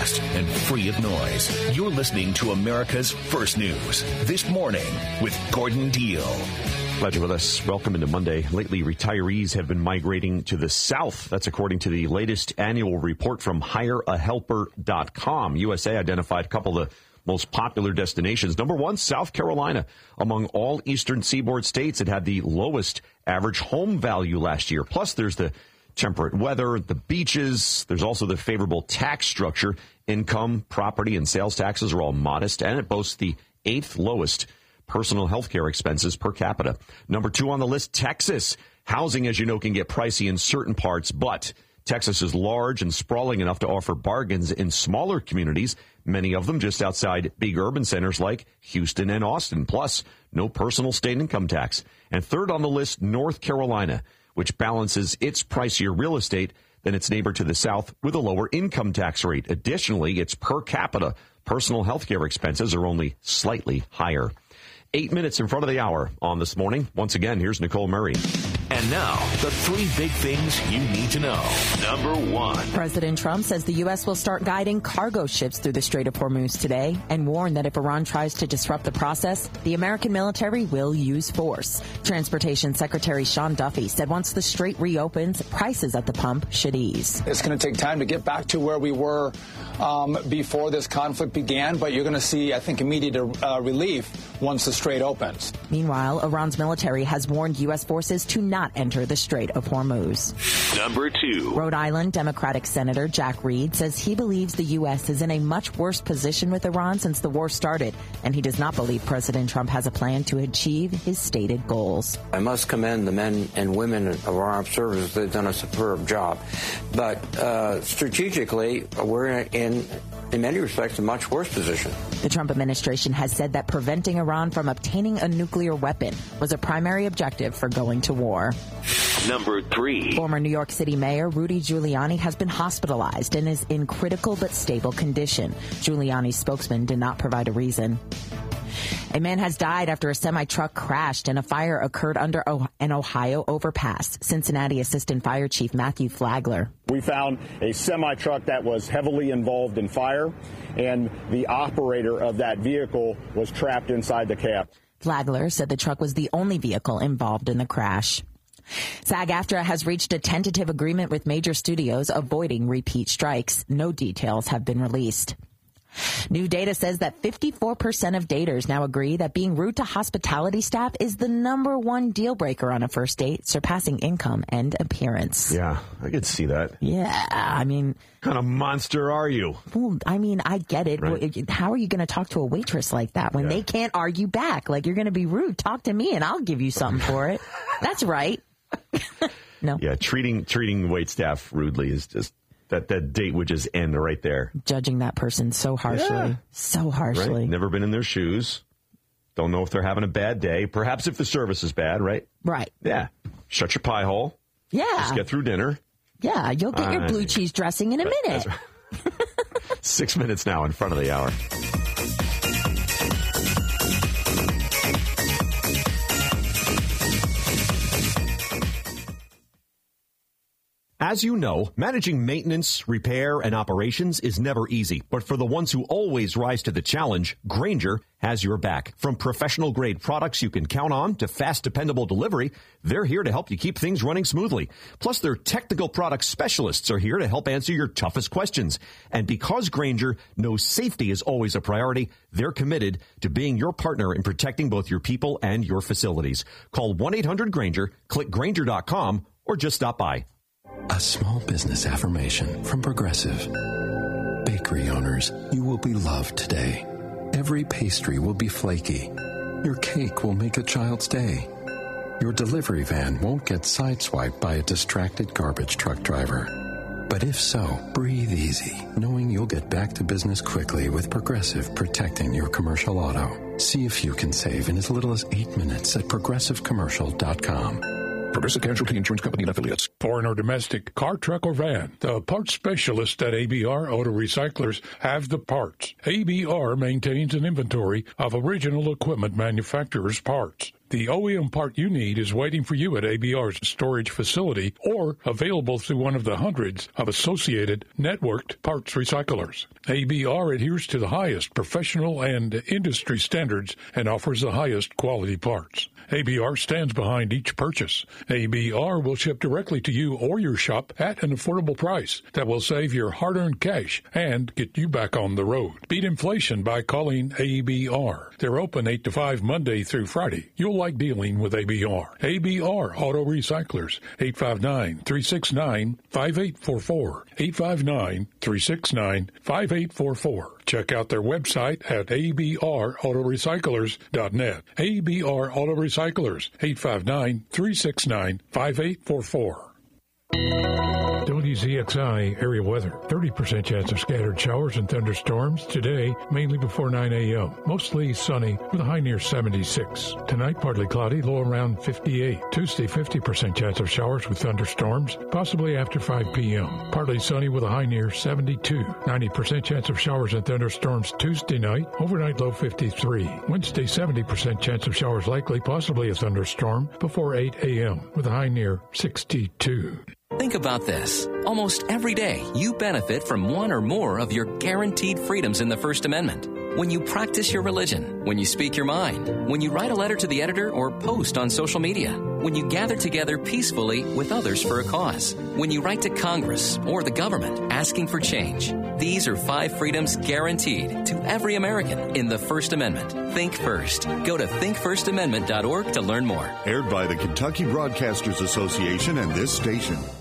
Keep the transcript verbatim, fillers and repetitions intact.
And free of noise. You're listening to America's First News. This morning with Gordon Deal. Glad you're with us. Welcome into Monday. Lately, retirees have been migrating to the South. That's according to the latest annual report from hire a helper dot com. U S A identified a couple of the most popular destinations. Number one, South Carolina. Among all eastern seaboard states, it had the lowest average home value last year. Plus, there's the temperate weather, the beaches. There's also the favorable tax structure. Income, property, and sales taxes are all modest, and it boasts the eighth lowest personal health care expenses per capita. Number two on the list, Texas. Housing, as you know, can get pricey in certain parts, but Texas is large and sprawling enough to offer bargains in smaller communities, many of them just outside big urban centers like Houston and Austin. Plus, no personal state income tax. And third on the list, North Carolina, which balances its pricier real estate than its neighbor to the south with a lower income tax rate. Additionally, its per capita personal health care expenses are only slightly higher. Eight minutes in front of the hour on This Morning. Once again, here's Nicole Murray. And now, the three big things you need to know. Number one. President Trump says the U S will start guiding cargo ships through the Strait of Hormuz today and warned that if Iran tries to disrupt the process, the American military will use force. Transportation Secretary Sean Duffy said once the strait reopens, prices at the pump should ease. It's going to take time to get back to where we were um, before this conflict began, but you're going to see, I think, immediate uh, relief once the strait opens. Meanwhile, Iran's military has warned U S forces to not enter the Strait of Hormuz. Number two. Rhode Island Democratic Senator Jack Reed says he believes the U S is in a much worse position with Iran since the war started, and he does not believe President Trump has a plan to achieve his stated goals. I must commend the men and women of our armed services. They've done a superb job. But uh, strategically, we're in, in many respects, a much worse position. The Trump administration has said that preventing Iran from obtaining a nuclear weapon was a primary objective for going to war. Number three. Former New York City Mayor Rudy Giuliani has been hospitalized and is in critical but stable condition. Giuliani's spokesman did not provide a reason. A man has died after a semi-truck crashed and a fire occurred under an Ohio overpass. Cincinnati Assistant Fire Chief Matthew Flagler. We found a semi-truck that was heavily involved in fire, and the operator of that vehicle was trapped inside the cab. Flagler said the truck was the only vehicle involved in the crash. SAG-AFTRA has reached a tentative agreement with major studios avoiding repeat strikes. No details have been released. New data says that fifty-four percent of daters now agree that being rude to hospitality staff is the number one deal breaker on a first date, surpassing income and appearance. Yeah, I could see that. Yeah, I mean... What kind of monster are you? Well, I mean, I get it. Right. How are you going to talk to a waitress like that when yeah. they can't argue back? Like, you're going to be rude. Talk to me and I'll give you something for it. That's right. No. Yeah, treating treating waitstaff rudely is just... That that date would just end right there. Judging that person so harshly. Yeah. So harshly. Right? Never been in their shoes. Don't know if they're having a bad day. Perhaps if the service is bad, right? Right. Yeah. Shut your pie hole. Yeah. Just get through dinner. Yeah, you'll get uh, your blue cheese dressing in a minute. Right. Six minutes now in front of the hour. As you know, managing maintenance, repair, and operations is never easy. But for the ones who always rise to the challenge, Grainger has your back. From professional-grade products you can count on to fast, dependable delivery, they're here to help you keep things running smoothly. Plus, their technical product specialists are here to help answer your toughest questions. And because Grainger knows safety is always a priority, they're committed to being your partner in protecting both your people and your facilities. Call one eight hundred Grainger, click Grainger dot com, or just stop by. A small business affirmation from Progressive. Bakery owners, you will be loved today. Every pastry will be flaky. Your cake will make a child's day. Your delivery van won't get sideswiped by a distracted garbage truck driver. But if so, breathe easy, knowing you'll get back to business quickly with Progressive protecting your commercial auto. See if you can save in as little as eight minutes at progressive commercial dot com. Progressive Casualty Insurance Company and Affiliates. Foreign or domestic, car, truck, or van, the parts specialists at A B R Auto Recyclers have the parts. A B R maintains an inventory of original equipment manufacturers' parts. The O E M part you need is waiting for you at A B R's storage facility or available through one of the hundreds of associated networked parts recyclers. A B R adheres to the highest professional and industry standards and offers the highest quality parts. A B R stands behind each purchase. A B R will ship directly to you or your shop at an affordable price that will save your hard-earned cash and get you back on the road. Beat inflation by calling A B R. They're open eight to five Monday through Friday. You'll like dealing with A B R. A B R Auto Recyclers, eight five nine, three six nine, five eight four four, eight five nine, three six nine, five eight four four. Check out their website at a b r auto recyclers dot net. A B R Auto Recyclers, eight five nine, three six nine, five eight four four. W Z X I area weather. thirty percent chance of scattered showers and thunderstorms today, mainly before nine a.m. Mostly sunny with a high near seventy-six. Tonight, partly cloudy, low around fifty-eight. Tuesday, fifty percent chance of showers with thunderstorms, possibly after five p.m. Partly sunny with a high near seventy-two. ninety percent chance of showers and thunderstorms Tuesday night, overnight low fifty-three. Wednesday, seventy percent chance of showers likely, possibly a thunderstorm, before eight a.m. with a high near sixty-two. Think about this. Almost every day, you benefit from one or more of your guaranteed freedoms in the First Amendment. When you practice your religion, when you speak your mind, when you write a letter to the editor or post on social media, when you gather together peacefully with others for a cause, when you write to Congress or the government asking for change. These are five freedoms guaranteed to every American in the First Amendment. Think first. Go to think first amendment dot org to learn more. Aired by the Kentucky Broadcasters Association and this station.